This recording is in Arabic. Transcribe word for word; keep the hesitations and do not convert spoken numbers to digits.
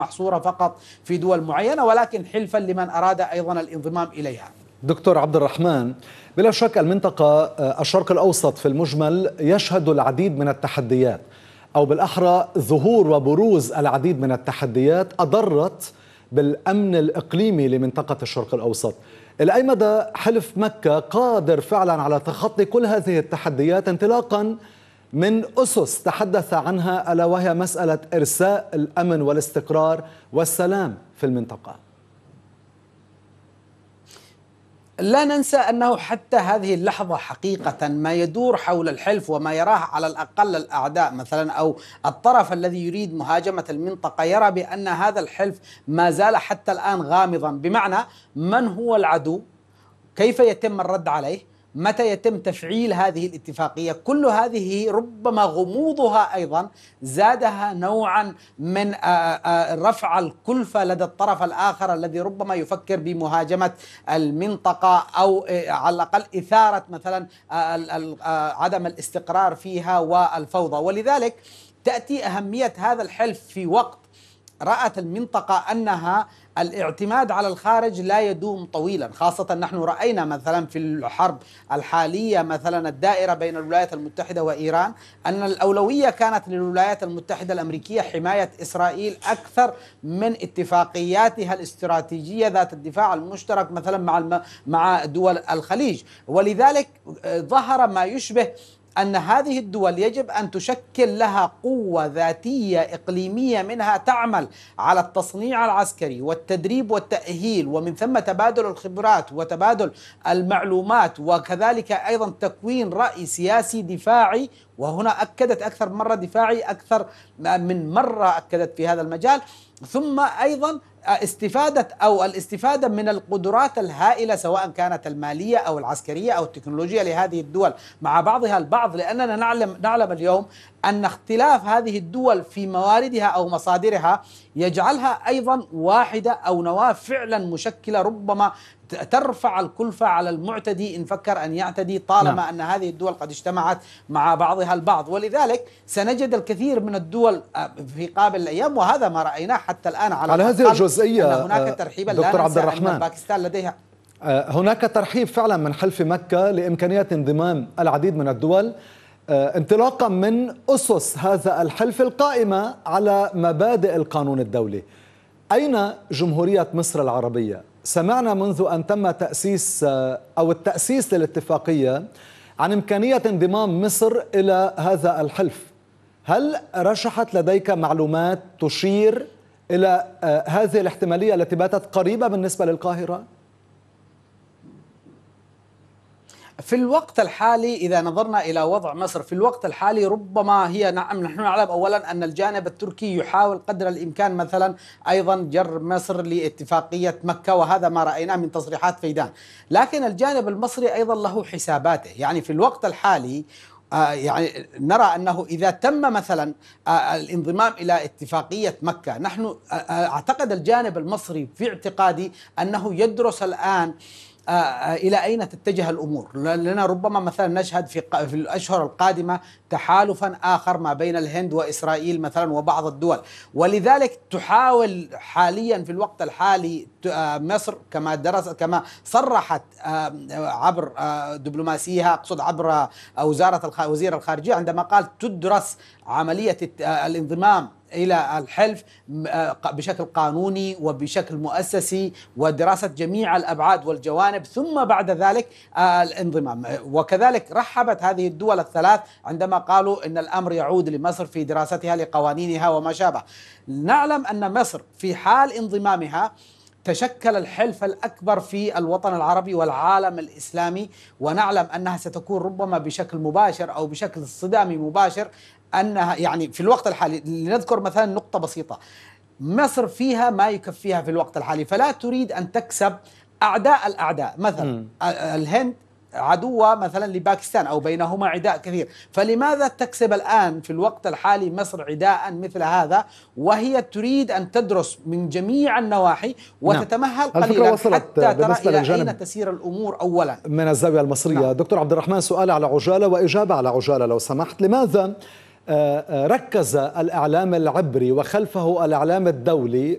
محصورة فقط في دول معينة، ولكن حلفا لمن أراد أيضا الانضمام إليها. دكتور عبد الرحمن، بلا شك المنطقة الشرق الأوسط في المجمل يشهد العديد من التحديات، أو بالأحرى ظهور وبروز العديد من التحديات أضرت بالأمن الإقليمي لمنطقة الشرق الأوسط. إلى أي مدى حلف مكة قادر فعلا على تخطي كل هذه التحديات انطلاقا من أسس تحدث عنها، ألا وهي مسألة إرساء الأمن والاستقرار والسلام في المنطقة؟ لا ننسى أنه حتى هذه اللحظة حقيقة ما يدور حول الحلف وما يراه على الأقل الأعداء مثلا أو الطرف الذي يريد مهاجمة المنطقة يرى بأن هذا الحلف ما زال حتى الآن غامضا، بمعنى من هو العدو، كيف يتم الرد عليه، متى يتم تفعيل هذه الاتفاقية. كل هذه ربما غموضها أيضا زادها نوعا من رفع الكلفة لدى الطرف الآخر الذي ربما يفكر بمهاجمة المنطقة أو على الأقل إثارة مثلا عدم الاستقرار فيها والفوضى. ولذلك تأتي أهمية هذا الحلف في وقت رأت المنطقة أنها الاعتماد على الخارج لا يدوم طويلا، خاصة نحن رأينا مثلا في الحرب الحالية مثلا الدائرة بين الولايات المتحدة وإيران أن الأولوية كانت للولايات المتحدة الأمريكية حماية إسرائيل أكثر من اتفاقياتها الاستراتيجية ذات الدفاع المشترك مثلا مع مع دول الخليج. ولذلك ظهر ما يشبه أن هذه الدول يجب أن تشكل لها قوة ذاتية إقليمية منها تعمل على التصنيع العسكري والتدريب والتأهيل، ومن ثم تبادل الخبرات وتبادل المعلومات، وكذلك أيضا تكوين رأي سياسي دفاعي. وهنا أكدت أكثر مرة دفاعي أكثر من مرة أكدت في هذا المجال. ثم أيضا استفادة أو الاستفادة من القدرات الهائلة سواء كانت المالية أو العسكرية أو التكنولوجيا لهذه الدول مع بعضها البعض، لأننا نعلم نعلم اليوم أن اختلاف هذه الدول في مواردها أو مصادرها يجعلها أيضا واحدة أو نواة فعلا مشكلة ربما ترفع الكلفة على المعتدي إن فكر أن يعتدي، طالما نعم. أن هذه الدول قد اجتمعت مع بعضها البعض. ولذلك سنجد الكثير من الدول في قابل الأيام، وهذا ما رأيناه حتى الآن على, على هذه الجزئية أن هناك ترحيبا. دكتور عبد الرحمن، أن باكستان لديها هناك ترحيب فعلا من حلف مكة لإمكانية انضمام العديد من الدول انطلاقا من أسس هذا الحلف القائمة على مبادئ القانون الدولي. أين جمهورية مصر العربية؟ سمعنا منذ أن تم تأسيس أو التأسيس للاتفاقية عن إمكانية انضمام مصر إلى هذا الحلف. هل رشحت لديك معلومات تشير إلى هذه الاحتمالية التي باتت قريبة بالنسبة للقاهرة؟ في الوقت الحالي إذا نظرنا إلى وضع مصر في الوقت الحالي ربما هي نعم، نحن نعلم أولا أن الجانب التركي يحاول قدر الإمكان مثلا أيضا جر مصر لاتفاقية مكة، وهذا ما رأيناه من تصريحات فيدان، لكن الجانب المصري أيضا له حساباته. يعني في الوقت الحالي آه يعني نرى أنه إذا تم مثلا آه الانضمام إلى اتفاقية مكة، نحن آه أعتقد الجانب المصري في اعتقادي أنه يدرس الآن إلى أين تتجه الأمور، لأننا ربما مثلا نشهد في في الأشهر القادمة تحالفا آخر ما بين الهند وإسرائيل مثلا وبعض الدول. ولذلك تحاول حاليا في الوقت الحالي مصر كما درس كما صرحت عبر دبلوماسيها، أقصد عبر وزارة وزير الخارجية عندما قال تدرس عملية الانضمام إلى الحلف بشكل قانوني وبشكل مؤسسي ودراسة جميع الأبعاد والجوانب، ثم بعد ذلك الانضمام. وكذلك رحبت هذه الدول الثلاث عندما قالوا إن الأمر يعود لمصر في دراستها لقوانينها وما شابه. نعلم أن مصر في حال انضمامها تشكل الحلف الأكبر في الوطن العربي والعالم الإسلامي، ونعلم أنها ستكون ربما بشكل مباشر أو بشكل صدامي مباشر أنها يعني في الوقت الحالي. لنذكر مثلا نقطة بسيطة، مصر فيها ما يكفيها في الوقت الحالي، فلا تريد أن تكسب أعداء الأعداء، مثلا م. الهند عدوة مثلا لباكستان أو بينهما عداء كثير، فلماذا تكسب الآن في الوقت الحالي مصر عداء مثل هذا وهي تريد أن تدرس من جميع النواحي وتتمهل نعم. قليلا حتى ترى إلى أين تسير الأمور أولا من الزاوية المصرية. نعم. دكتور عبد الرحمن، سؤال على عجالة وإجابة على عجالة لو سمحت. لماذا ركز الإعلام العبري وخلفه الإعلام الدولي